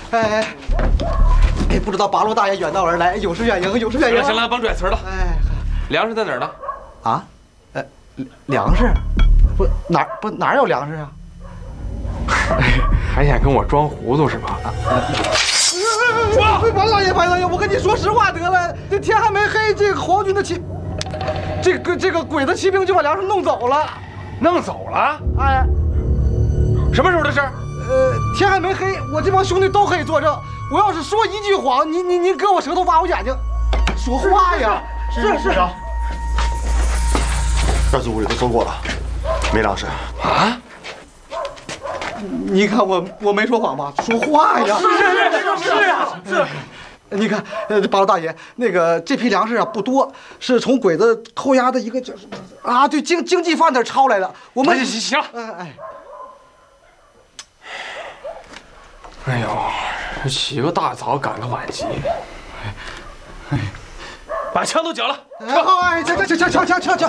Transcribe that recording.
哎，不知道八路大爷远道而来，有失远迎，有失远迎。 行了，甭拽词了。 哎， 粮食在哪儿呢？ 啊？粮食？哪有粮食啊？ 还想跟我装糊涂是吧？ 说，白大爷，我跟你说实话得了，这天还没黑，这个皇军的这个鬼子骑兵就把粮食弄走了。 弄走了？ 哎， 什么时候的事？ 天还没黑，我这帮兄弟都可以作证。我要是说一句谎，您割我舌头，挖我眼睛，说话呀！是。 2组屋里都搜过了，没粮食啊！ 你看我没说谎吧？说话呀！是。你看，八路大爷，那个这批粮食啊不多，是从鬼子扣押的一个对经济贩子抄来的。我们行了。哎呦，起个大早赶个晚集，把枪都缴了。 撤！